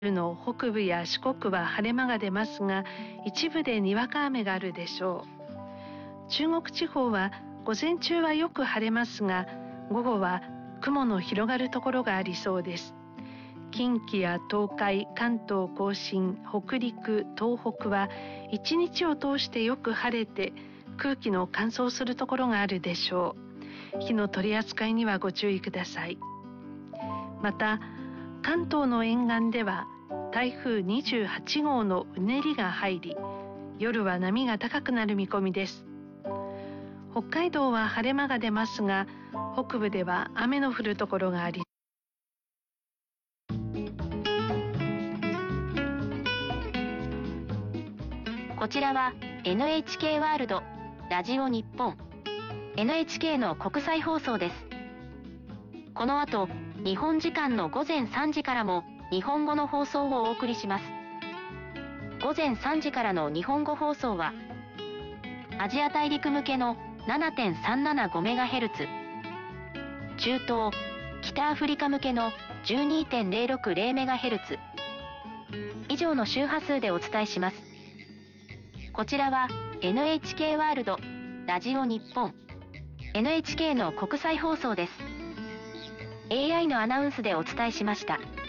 の北部や四国は晴れ間が出ますが、一部でにわか雨があるでしょう。中国地方は午前中はよく晴れますが、午後は雲の広がるところがありそうです。近畿や東海、関東甲信、北陸、東北は一日を通してよく晴れて、空気の乾燥するところがあるでしょう。火の取り扱いにはご注意ください。また、関東の沿岸では台風28号のうねりが入り、夜は波が高くなる見込みです。北海道は晴れ間が出ますが、北部では雨の降るところがあり、 こちらは NHK ワールドラジオ日本 NHK の国際放送です。この後、日本時間の午前3時からも日本語の放送をお送りします。午前3時からの日本語放送は、アジア大陸向けの 7.375MHz、中東、北アフリカ向けの 12.060MHz、以上の周波数でお伝えします。こちらは NHK ワールドラジオ日本 NHK の国際放送です。AI のアナウンスでお伝えしました。